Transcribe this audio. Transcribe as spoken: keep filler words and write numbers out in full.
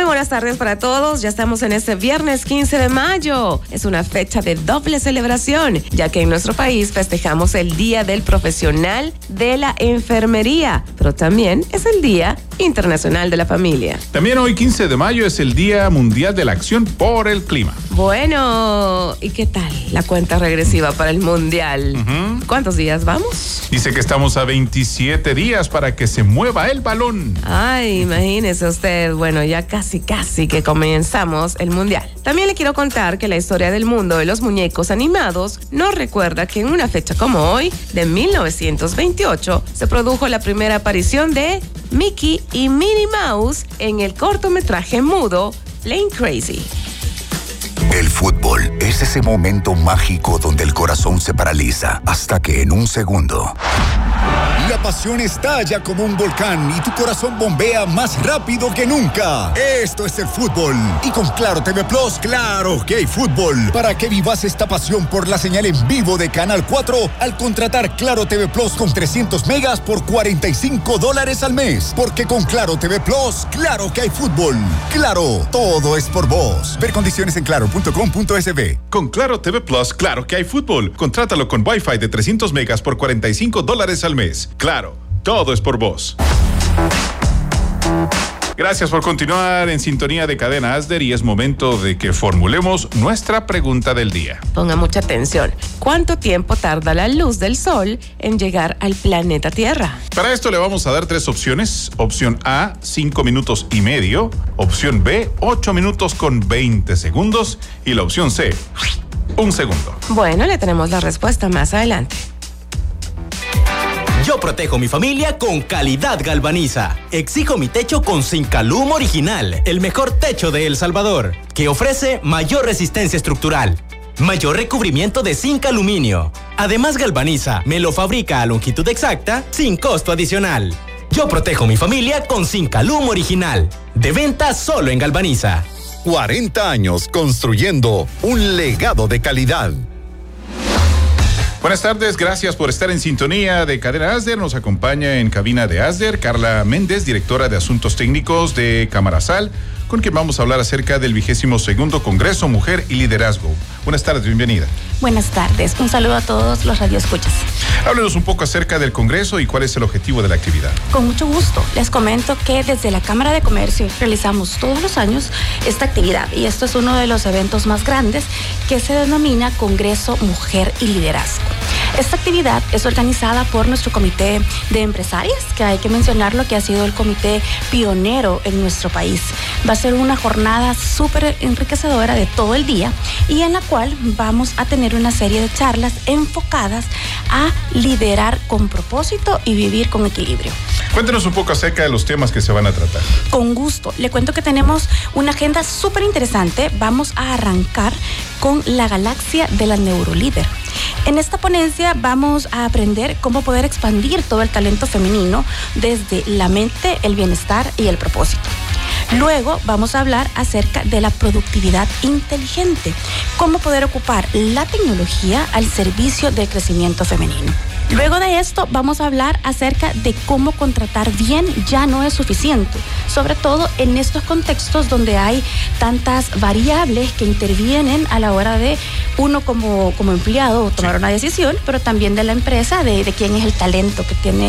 buenas tardes para todos. Ya estamos en este viernes quince de mayo. Es una fecha de doble celebración, ya que en nuestro país festejamos el Día del Profesional de la Enfermería, pero también es el Día Internacional de la Familia. También hoy, quince de mayo, es el Día Mundial de la Acción por el Clima. Bueno, ¿y qué tal la cuenta regresiva para el Mundial? Uh-huh. ¿Cuántos días vamos? Dice que estamos a veintisiete días para que se mueva el balón. Ay, imagínese usted. Bueno, ya casi, casi que comenzamos el Mundial. También le quiero contar que la historia del mundo de los muñecos animados nos recuerda que en una fecha como hoy, de mil novecientos veintiocho, se produjo la primera aparición de Mickey y Minnie Mouse en el cortometraje mudo Plane Crazy. El fútbol es ese momento mágico donde el corazón se paraliza hasta que en un segundo la pasión estalla como un volcán y tu corazón bombea más rápido que nunca. Esto es el fútbol. Y con Claro T V Plus, claro que hay fútbol. Para que vivas esta pasión por la señal en vivo de Canal cuatro al contratar Claro T V Plus con trescientos megas por cuarenta y cinco dólares al mes. Porque con Claro T V Plus, claro que hay fútbol. Claro, todo es por vos. Ver condiciones en claro punto com punto es be. Con Claro T V Plus, claro que hay fútbol. Contrátalo con Wi-Fi de trescientos megas por cuarenta y cinco dólares al mes. Claro, todo es por vos. Gracias por continuar en sintonía de Cadena Asder y es momento de que formulemos nuestra pregunta del día. Ponga mucha atención. ¿Cuánto tiempo tarda la luz del sol en llegar al planeta Tierra? Para esto le vamos a dar tres opciones. Opción A, cinco minutos y medio. Opción B, ocho minutos con veinte segundos. Y la opción C, un segundo. Bueno, le tenemos la respuesta más adelante. Yo protejo mi familia con Calidad Galvaniza. Exijo mi techo con Zincalum Original, el mejor techo de El Salvador, que ofrece mayor resistencia estructural, mayor recubrimiento de zinc aluminio. Además, Galvaniza me lo fabrica a longitud exacta, sin costo adicional. Yo protejo mi familia con Zincalum Original. De venta solo en Galvaniza. cuarenta años construyendo un legado de calidad. Buenas tardes, gracias por estar en sintonía de Cadena Asder. Nos acompaña en cabina de Asder Carla Méndez, directora de Asuntos Técnicos de Camarazal, con quien vamos a hablar acerca del vigésimo segundo Congreso Mujer y Liderazgo. Buenas tardes, bienvenida. Buenas tardes, un saludo a todos los radioescuchas. Háblenos un poco acerca del Congreso y cuál es el objetivo de la actividad. Con mucho gusto, les comento que desde la Cámara de Comercio realizamos todos los años esta actividad y esto es uno de los eventos más grandes que se denomina Congreso Mujer y Liderazgo. Esta actividad es organizada por nuestro comité de empresarias, que hay que mencionarlo, que ha sido el comité pionero en nuestro país. Va a ser una jornada súper enriquecedora de todo el día y en la cual vamos a tener una serie de charlas enfocadas a liderar con propósito y vivir con equilibrio. Cuéntenos un poco acerca de los temas que se van a tratar. Con gusto. Le cuento que tenemos una agenda súper interesante. Vamos a arrancar con la galaxia de la neurolíder. En esta ponencia vamos a aprender cómo poder expandir todo el talento femenino desde la mente, el bienestar y el propósito. Luego vamos a hablar acerca de la productividad inteligente, cómo poder ocupar la tecnología al servicio del crecimiento femenino. Luego de esto vamos a hablar acerca de cómo contratar bien ya no es suficiente, sobre todo en estos contextos donde hay tantas variables que intervienen a la hora de uno como, como empleado tomar una decisión, pero también de la empresa, de, de quién es el talento que tiene